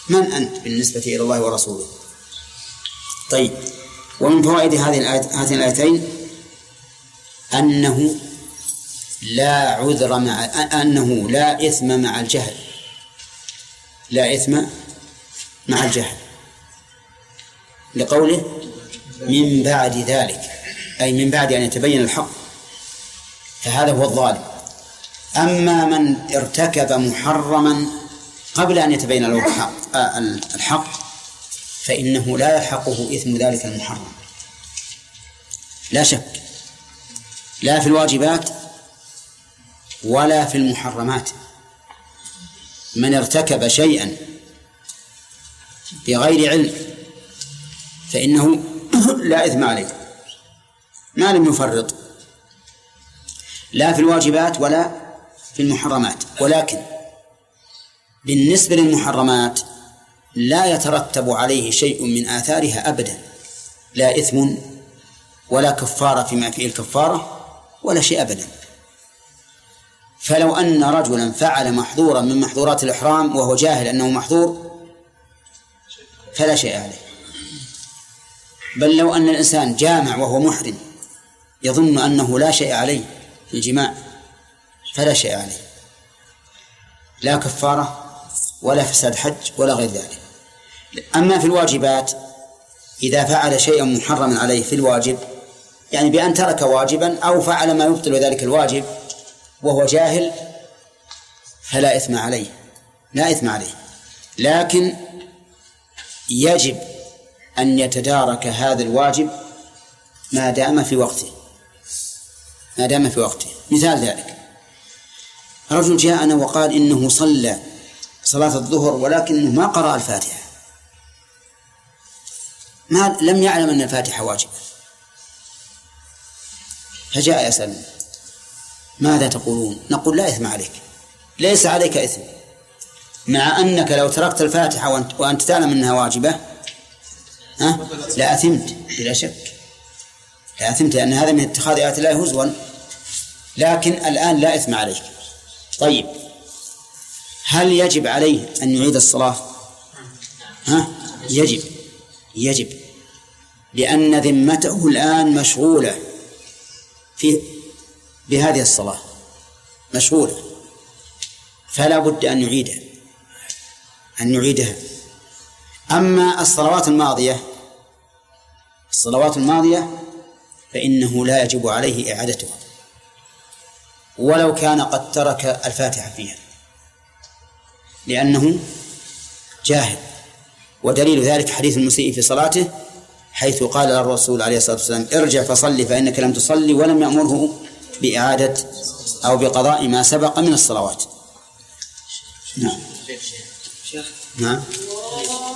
من أنت بالنسبة إلى الله ورسوله؟ طيب، ومن فوائد هاتين الآيتين أنه لا إثم مع الجهل، لا إثم مع الجهل، لقوله من بعد ذلك، أي من بعد أن يتبين الحق، فهذا هو الظالم. أما من ارتكب محرما قبل أن يتبين له الحق فإنه لا يلحقه إثم ذلك المحرم، لا شك، لا في الواجبات ولا في المحرمات. من ارتكب شيئا بغير علم فإنه لا إثم عليه ما لم يفرط، لا في الواجبات ولا في المحرمات. ولكن بالنسبة للمحرمات لا يترتب عليه شيء من آثارها أبدا، لا إثم ولا كفارة فيما فيه الكفارة ولا شيء أبدا. فلو أن رجلا فعل محظورا من محظورات الإحرام وهو جاهل أنه محظور فلا شيء عليه، بل لو أن الإنسان جامع وهو محرم يظن أنه لا شيء عليه في الجماع فلا شيء عليه، لا كفارة ولا فساد حج ولا غير ذلك. أما في الواجبات إذا فعل شيئا محرما عليه في الواجب، يعني بأن ترك واجبا أو فعل ما يبطل ذلك الواجب وهو جاهل فلا إثم عليه، لا إثم عليه، لكن يجب أن يتدارك هذا الواجب ما دام في وقته، ما دام في وقته. مثال ذلك رجل جاءنا وقال إنه صلى صلاة الظهر ولكنه ما قرأ الفاتحة، لم يعلم أن الفاتحة واجبة، فجاء يسأل ماذا تقولون؟ نقول لا إثم عليك، ليس عليك إثم، مع أنك لو تركت الفاتحة وأنت تعلم أنها واجبة لا أثمت بلا شك، لا أثمت، لأن هذا من اتخاذ آيات الله هزوا، لكن الآن لا إثم عليك. طيب، هل يجب عليه أن يعيد الصلاة؟ يجب، لأن ذمته الآن مشغولة بهذه الصلاة، مشغولة، فلا بد أن يعيدها. أما الصلوات الماضية فإنه لا يجب عليه إعادتها ولو كان قد ترك الفاتحة فيها، لأنه جاهل. ودليل ذلك حديث المسيء في صلاته حيث قال الرسول عليه الصلاة والسلام ارجع فصلي فإنك لم تصلي، ولم يأمره بإعادة أو بقضاء ما سبق من الصلوات. نعم.